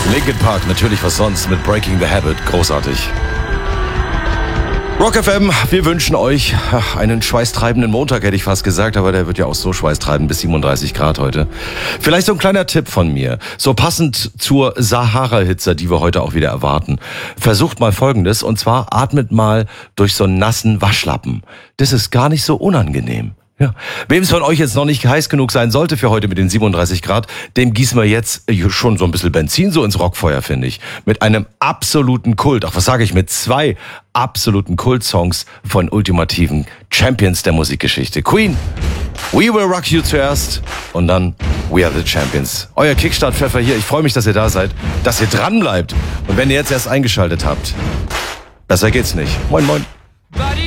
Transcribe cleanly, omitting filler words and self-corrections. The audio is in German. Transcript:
Linkin Park, natürlich was sonst, mit Breaking the Habit, großartig. Rock FM, wir wünschen euch einen schweißtreibenden Montag, hätte ich fast gesagt, aber der wird ja auch so schweißtreibend, bis 37 Grad heute. Vielleicht so ein kleiner Tipp von mir, so passend zur Sahara-Hitze, die wir heute auch wieder erwarten. Versucht mal Folgendes, und zwar atmet mal durch so einen nassen Waschlappen. Das ist gar nicht so unangenehm. Ja. Wem es von euch jetzt noch nicht heiß genug sein sollte für heute mit den 37 Grad, dem gießen wir jetzt schon so ein bisschen Benzin so ins Rockfeuer, finde ich. Mit einem absoluten Kult, ach was sage ich, mit 2 absoluten Kultsongs von ultimativen Champions der Musikgeschichte. Queen, We Will Rock You zuerst und dann We Are the Champions. Euer Kickstart-Pfeffer hier, ich freue mich, dass ihr da seid, dass ihr dran bleibt. Und wenn ihr jetzt erst eingeschaltet habt, besser geht's nicht. Moin, moin.